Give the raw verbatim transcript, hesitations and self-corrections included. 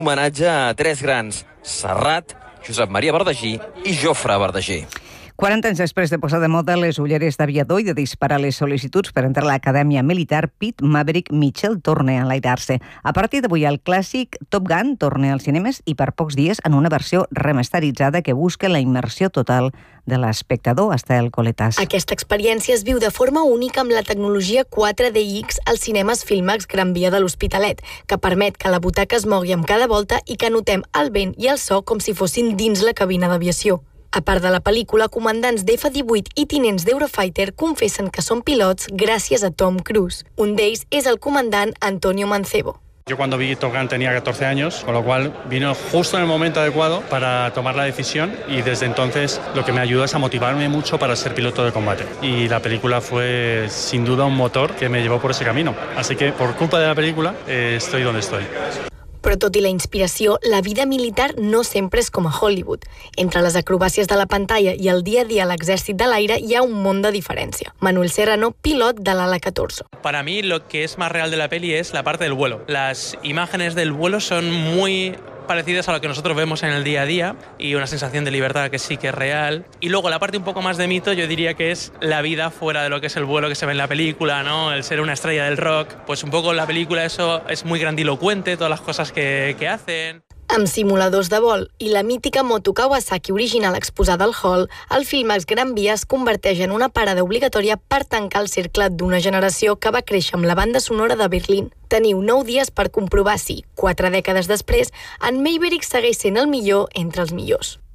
Homenatge a tres grans, Serrat, Josep Maria Verdagí i Jofre Verdagí. quaranta anys després de posar de moda les ulleres d'aviador i de disparar les sol·licituds per entrar a l'Acadèmia Militar, Pete Maverick Mitchell torna a enlairar-se. A partir d'avui, el clàssic Top Gun torna als cinemes i per pocs dies en una versió remasteritzada que busca la immersió total de l'espectador. Hasta el coletàs. Aquesta experiència es viu de forma única amb la tecnologia quatre D X als cinemes Filmax Gran Via de l'Hospitalet, que permet que la butaca es mogui amb cada volta i que notem el vent i el so com si fossin dins la cabina d'aviació. A part de la pel·lícula, comandants d'F divuit i tinents d'Eurofighter confessen que són pilots gràcies a Tom Cruise. Un d'ells és el comandant Antonio Mancebo. Yo cuando vi Top Gun tenía catorce años, con lo cual vino justo en el momento adecuado para tomar la decisión y desde entonces lo que me ayudó es a motivarme mucho para ser piloto de combate. Y la película fue sin duda un motor que me llevó por ese camino. Así que por culpa de la película eh, estoy donde estoy. Però tot i la inspiració, la vida militar no sempre és com a Hollywood. Entre les acrobàcies de la pantalla i el dia a dia a l'exèrcit de l'aire hi ha un món de diferència. Manuel Serrano, pilot de l'ala catorze. Para mí lo que es más real de la peli es la parte del vuelo. Las imágenes del vuelo son muy parecidas a lo que nosotros vemos en el día a día y una sensación de libertad que sí que es real. Y luego la parte un poco más de mito yo diría que es la vida fuera de lo que es el vuelo que se ve en la película, ¿no? El ser una estrella del rock. Pues un poco la película eso es muy grandilocuente, todas las cosas que, que hacen. Amb simuladors de vol i la mítica moto Kawasaki original exposada al hall, el Filmax Gran Via es converteix en una parada obligatòria per tancar el cercle d'una generació que va créixer amb la banda sonora de Berlín. Teniu nou dies per comprovar si, quatre dècades després, en Maverick segueix sent el millor entre els millors.